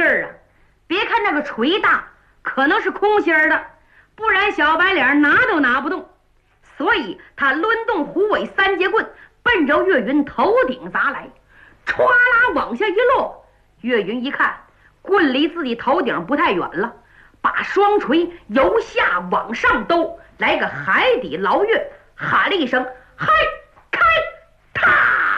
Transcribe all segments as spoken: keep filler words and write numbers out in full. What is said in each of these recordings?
儿啊！别看那个锤大，可能是空心儿的，不然小白脸拿都拿不动。所以他抡动虎尾三节棍，奔着岳云头顶砸来，歘啦往下一落。岳云一看，棍离自己头顶不太远了，把双锤由下往上兜，来个海底捞月，喊了一声：“嗨，开！”嘡，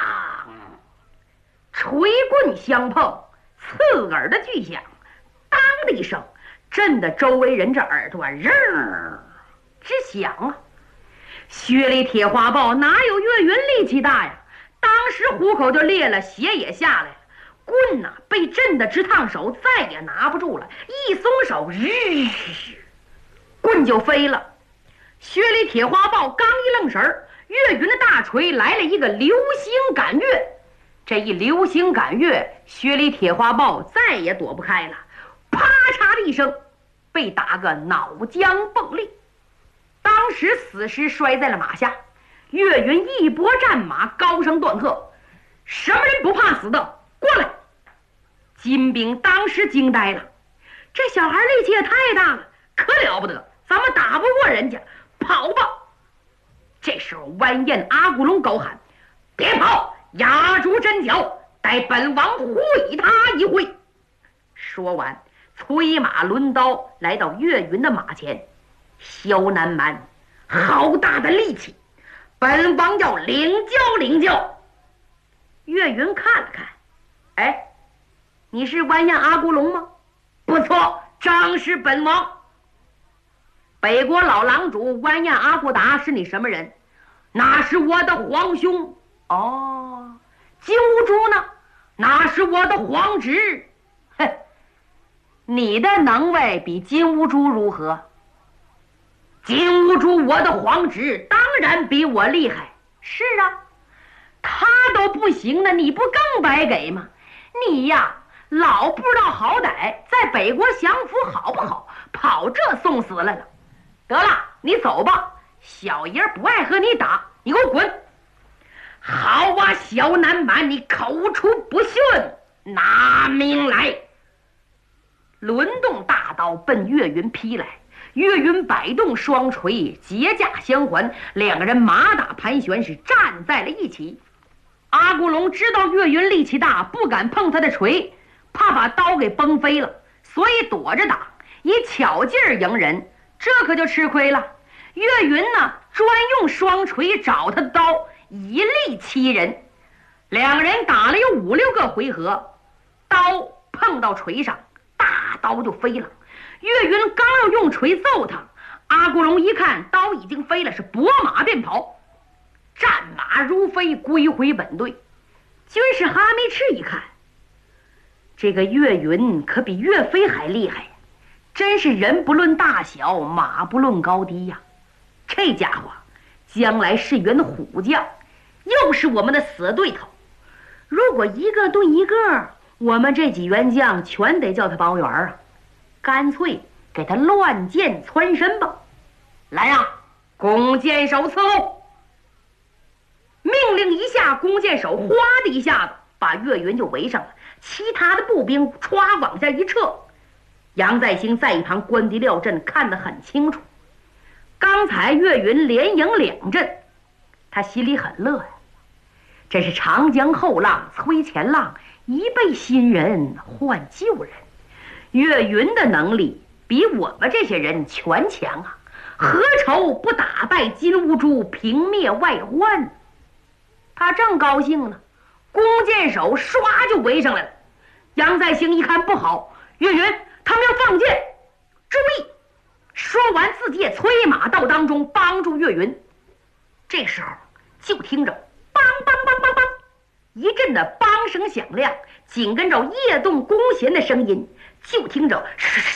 锤棍相碰，刺耳的巨响，当的一声，震得周围人这耳朵扔直响啊！薛里铁花豹哪有岳云力气大呀？当时虎口就裂了，血也下来了，棍呐、啊、被震得直烫手，再也拿不住了，一松手，日，棍就飞了。薛里铁花豹刚一愣神儿，岳云的大锤来了一个流星赶月。这一流星赶月，薛里铁花豹再也躲不开了，啪嚓的一声，被打个脑浆迸裂。当时死尸摔在了马下，岳云一拨战马，高声断喝：“什么人不怕死的，过来！”金兵当时惊呆了，这小孩力气也太大了，可了不得，咱们打不过人家，跑吧！这时候完颜阿骨龙高喊：“别跑，压住阵脚，待本王会他一回。”说完，催马抡刀来到岳云的马前。萧南蛮，好大的力气，本王要领教领教。岳云看了看，哎，你是完颜阿骨龙吗？不错，正是本王。北国老狼主完颜阿骨达是你什么人？那是我的皇兄。哦，金兀术呢？那是我的皇侄。哼，你的能耐比金兀术如何？金兀术，我的皇侄，当然比我厉害。是啊，他都不行了，你不更白给吗？你呀，老不知道好歹，在北国降服好不好？跑这送死来了。得了，你走吧，小爷不爱和你打，你给我滚！好啊，小南蛮，你口出不逊，拿命来！轮动大刀奔岳云劈来。岳云摆动双锤，结架相还，两个人马打盘旋，是站在了一起。阿骨龙知道岳云力气大，不敢碰他的锤，怕把刀给崩飞了，所以躲着打，以巧劲儿迎人。这可就吃亏了。岳云呢，专用双锤找他的刀，以力欺人。两个人打了有五六个回合，刀碰到锤上，大刀就飞了。岳云刚要用锤揍他，阿骨龙一看刀已经飞了，是拨马便跑，战马如飞，归回本队。军师哈密赤一看，这个岳云可比岳飞还厉害呀，真是人不论大小，马不论高低呀。这家伙将来是员虎将，又是我们的死对头。如果一个对一个，我们这几员将全得叫他包圆啊。干脆给他乱箭穿身吧！来呀、啊，弓箭手伺候！命令一下，弓箭手哗的一下子把岳云就围上了，其他的步兵歘往下一撤。杨再兴在一旁观敌料阵，看得很清楚。刚才岳云连赢两阵，他心里很乐呀。这是长江后浪推前浪，一辈新人换旧人。岳云的能力比我们这些人全强啊，何愁不打败金兀术，平灭外患？他正高兴呢，弓箭手唰就围上来了。杨再兴一看不好，岳云他们要放箭，注意！说完自己也催马到当中帮助岳云。这时候就听着梆梆梆梆梆一阵的梆声响亮，紧跟着夜动弓弦的声音，就听着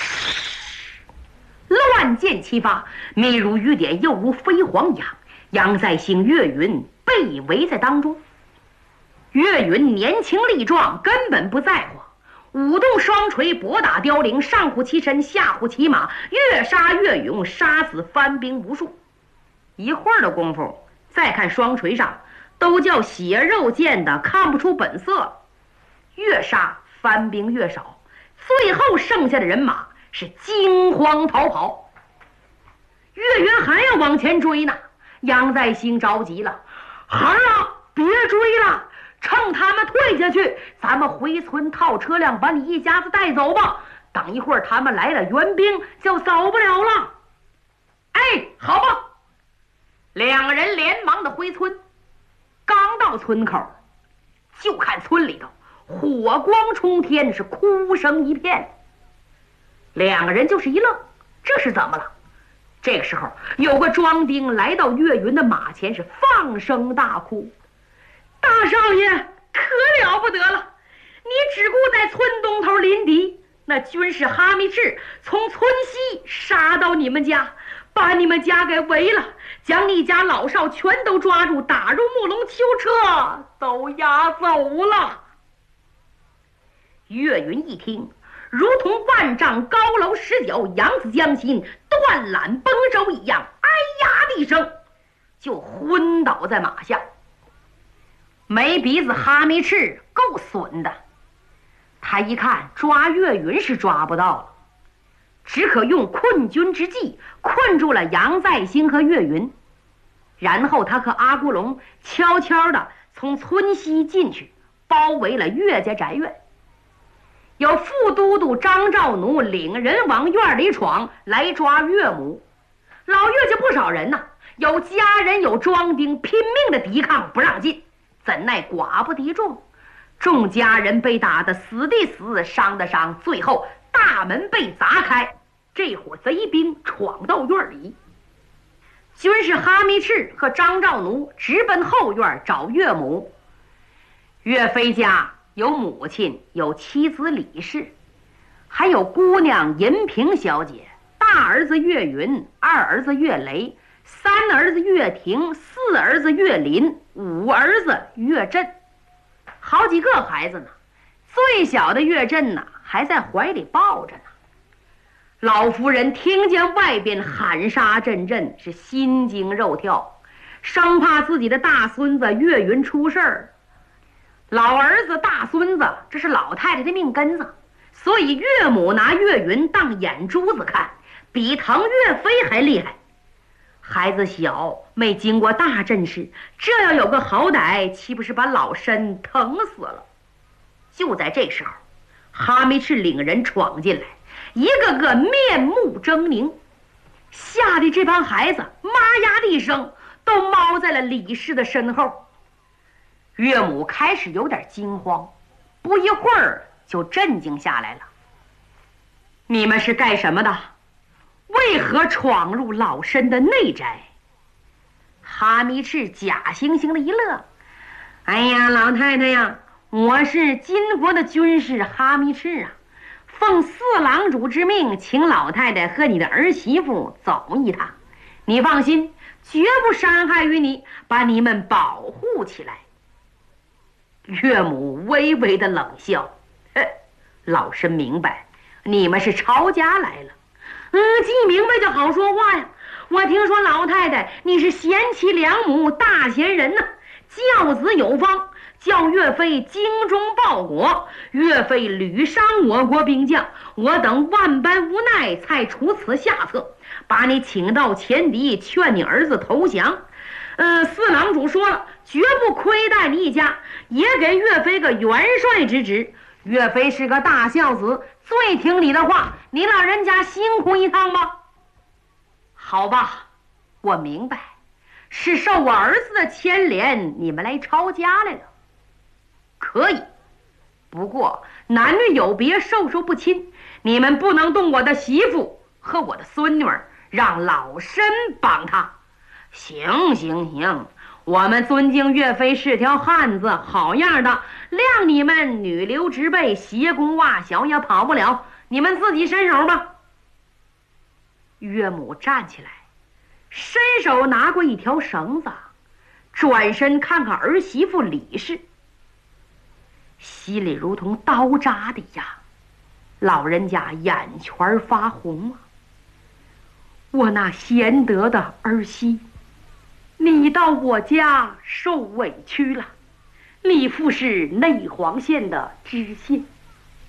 乱箭齐发，密如雨点，又如飞蝗一样。杨再兴、岳云被围在当中。岳云年轻力壮，根本不在乎，舞动双锤，搏打凋零，上虎其身，下虎其马，越杀越勇，杀死番兵无数。一会儿的功夫，再看双锤上都叫血肉见的看不出本色，越杀番兵越少， 最后剩下的人马是惊慌逃跑。岳云还要往前追呢，杨再兴着急了：“孩儿啊，别追了，趁他们退下去，咱们回村套车辆，把你一家子带走吧。等一会儿他们来了援兵，就走不了了。”哎，好吧。两个人连忙的回村，刚到村口，就看村里头火光冲天，是哭声一片。两个人就是一愣，这是怎么了？这个时候，有个庄丁来到岳云的马前，是放声大哭：“大少爷，可了不得了！你只顾在村东头临敌，那军士哈密赤从村西杀到你们家，把你们家给围了，将你家老少全都抓住，打入木龙囚车，都押走了。”岳云一听，如同万丈高楼失脚，扬子江心，断缆崩舟一样，哎呀的一声就昏倒在马下。没鼻子哈密赤够损的，他一看抓岳云是抓不到了，只可用困军之计困住了杨再兴和岳云，然后他和阿孤龙悄悄地从村西进去，包围了岳家宅院。有副都督张兆奴领人往院里闯，来抓岳母。老岳家不少人呐、啊，有家人有庄丁，拼命的抵抗不让进，怎奈寡不敌众，众家人被打得死的死，伤的伤，最后大门被砸开，这伙贼兵闯到院里。军士哈密赤和张兆奴直奔后院找岳母。岳飞家有母亲，有妻子李氏，还有姑娘银萍小姐，大儿子岳云，二儿子岳雷，三儿子岳霆，四儿子岳林，五儿子岳震，好几个孩子呢。最小的岳震呢，还在怀里抱着呢。老夫人听见外边喊杀阵阵，是心惊肉跳，生怕自己的大孙子岳云出事儿。老儿子大孙子，这是老太太的命根子，所以岳母拿岳云当眼珠子看，比疼岳飞还厉害。孩子小，没经过大阵势，这要有个好歹，岂不是把老身疼死了？就在这时候，哈密赤领人闯进来，一个个面目狰狞，吓得这帮孩子妈呀的一声，都猫在了李氏的身后。岳母开始有点惊慌，不一会儿就镇静下来了。你们是干什么的？为何闯入老身的内宅？哈密赤假惺惺的一乐：“哎呀，老太太呀，我是金国的军士哈密赤啊，奉四郎主之命，请老太太和你的儿媳妇走一趟。你放心，绝不伤害于你，把你们保护起来。”岳母微微的冷笑：“哼，老身明白，你们是抄家来了。嗯，既明白就好说话呀。我听说老太太你是贤妻良母，大贤人呐、啊，教子有方，叫岳飞精忠报国。岳飞屡伤我国兵将，我等万般无奈，才出此下策，把你请到前敌，劝你儿子投降。呃，四郎主说了，绝不亏待你一家，也给岳飞个元帅之职。岳飞是个大孝子，最听你的话，你老人家辛苦一趟吧。好吧，我明白，是受我儿子的牵连，你们来抄家来了。可以，不过男女有别，授受不亲，你们不能动我的媳妇和我的孙女儿，让老身帮他。行行行，我们尊敬岳飞是条汉子，好样的，谅你们女流之辈，邪公袜小也跑不了，你们自己伸手吧。岳母站起来，伸手拿过一条绳子，转身看看儿媳妇李氏，心里如同刀扎的一样，老人家眼圈发红啊！我那贤德的儿媳，你到我家受委屈了。李父是内黄县的知县，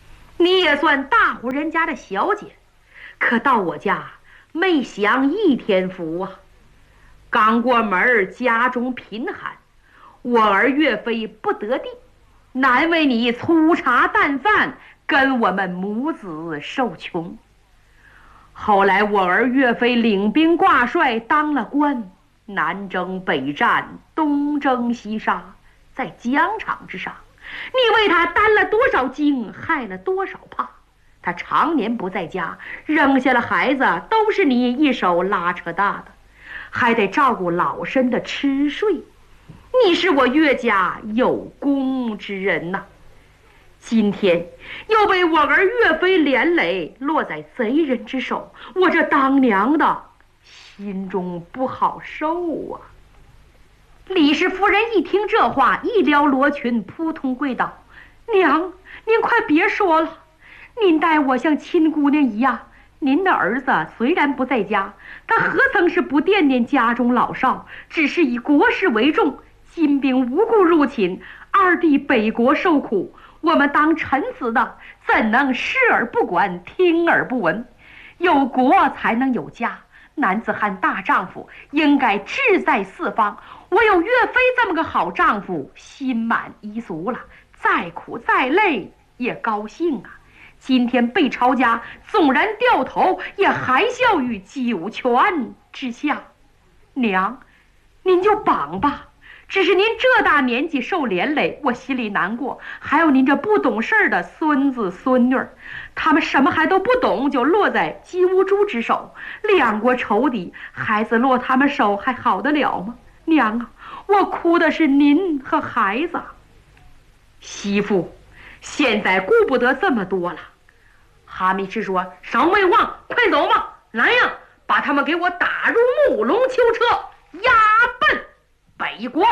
你也算大户人家的小姐，可到我家没享一天福啊。刚过门，家中贫寒，我儿岳飞不得地，难为你粗茶淡饭，跟我们母子受穷。后来我儿岳飞领兵挂帅，当了官，南征北战，东征西杀，在疆场之上，你为他担了多少惊，害了多少怕。他常年不在家，扔下了孩子，都是你一手拉扯大的，还得照顾老身的吃睡。你是我岳家有功之人呐、啊，今天又被我儿岳飞连累，落在贼人之手，我这当娘的心中不好受啊。李氏夫人一听这话，一撩罗裙，扑通跪倒：“娘，您快别说了，您待我像亲姑娘一样。您的儿子虽然不在家，他何曾是不惦念家中老少，只是以国事为重。金兵无故入侵，二弟北国受苦，我们当臣子的怎能视而不管，听而不闻？有国才能有家，男子汉大丈夫应该志在四方。我有岳飞这么个好丈夫，心满意足了，再苦再累也高兴啊。今天被抄家，纵然掉头，也还笑于九泉之下。娘，您就绑吧，只是您这大年纪受连累，我心里难过。还有您这不懂事的孙子孙女，他们什么还都不懂，就落在金兀术之手，两国仇敌，孩子落他们手还好得了吗？娘啊，我哭的是您和孩子。媳妇，现在顾不得这么多了。哈密士说：“少废话，快走吧！来呀，把他们给我打入木龙囚车，押奔北国。”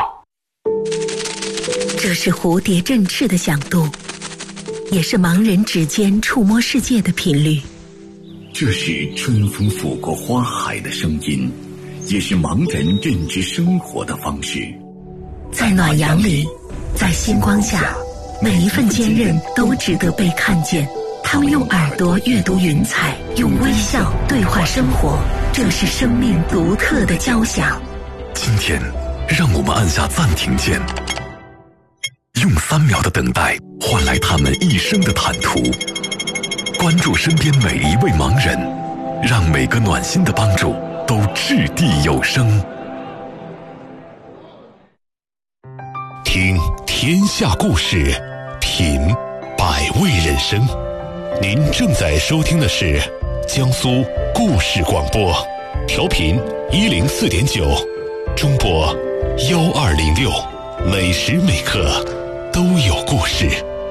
这是蝴蝶振翅的响动，也是盲人指尖触摸世界的频率。 这是春风拂过花海的声音，也是盲人认知生活的方式。 在暖阳里，在星光下，每一份坚韧都值得被看见。他们用耳朵阅读云彩，用微笑对话生活，这是生命独特的交响。 今天让我们按下暂停键，用三秒的等待换来他们一生的坦途。关注身边每一位盲人，让每个暖心的帮助都掷地有声。 听天下故事，品百味人生。您正在收听的是江苏故事广播，调频一零四点九，中波幺二零六，每时每刻都有故事。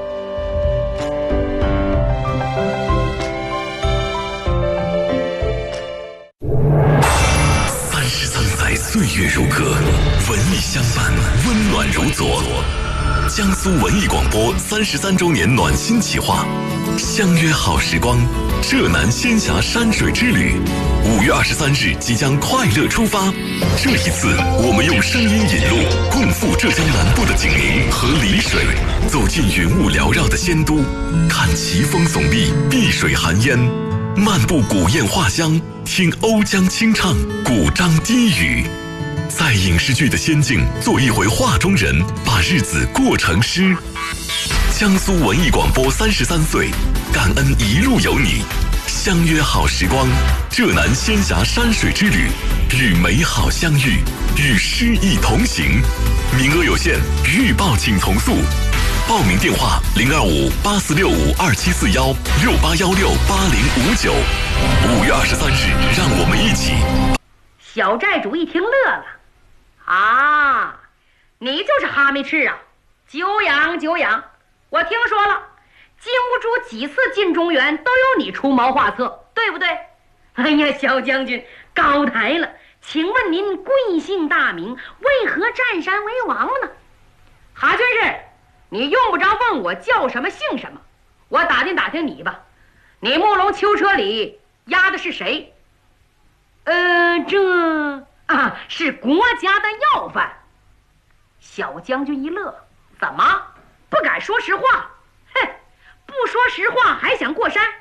三十三载岁月如歌，文艺相伴，温暖如昨。江苏文艺广播三十三周年暖心企划，相约好时光，浙南仙侠山水之旅，五月二十三日即将快乐出发。这一次，我们用声音引路，共赴浙江南部的景宁和丽水，走进云雾缭绕的仙都，看奇峰耸立，碧水含烟，漫步古砚画香，听瓯江清唱，古章低语。在影视剧的仙境做一回画中人，把日子过成诗。江苏文艺广播三十三岁，感恩一路有你，相约好时光，浙南仙侠山水之旅，与美好相遇，与诗意同行。名额有限，预报请从速。报名电话零二五八四六五二七四幺六八幺六八零五九。五月二十三日，让我们一起。 小寨主一听乐了。啊，你就是哈密赤啊！久仰久仰，我听说了，金兀术几次进中原都有你出谋划策，对不对？哎呀，小将军高抬了，请问您贵姓大名，为何占山为王呢？哈军士，你用不着问我叫什么姓什么，我打听打听你吧，你木龙囚车里押的是谁？呃，这啊，是国家的要犯。小将军一乐，怎么不敢说实话？哼， 不说实话还想过山？